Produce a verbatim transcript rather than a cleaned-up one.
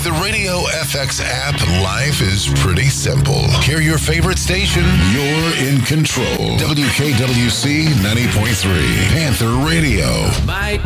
the Radio F X app, life is pretty simple. Hear your favorite station. You're in control. W K W C ninety point three, Panther Radio. My